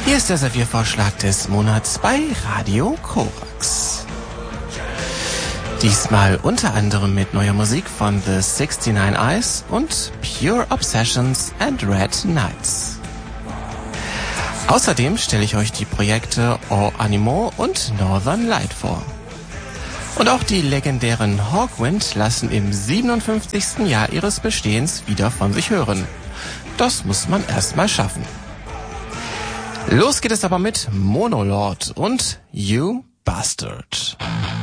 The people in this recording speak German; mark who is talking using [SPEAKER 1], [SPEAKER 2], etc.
[SPEAKER 1] Hier ist der Serviervorschlag des Monats bei Radio Korax. Diesmal unter anderem mit neuer Musik von The 69 Eyes und Pure Obsessions and Red Knights. Außerdem stelle ich euch die Projekte O Animo und Northern Light vor. Und auch die legendären Hawkwind lassen im 57. Jahr ihres Bestehens wieder von sich hören. Das muss man erstmal schaffen. Los geht es aber mit Monolord und You Bastard.